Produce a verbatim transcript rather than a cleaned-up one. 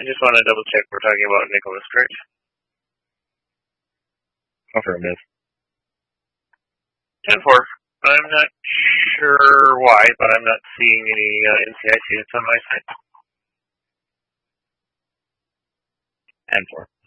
I just want to double check we're talking about Nicholas, correct? Affirmative. ten four. I'm not sure why, but I'm not seeing any uh, N C I C hits on my side. ten four.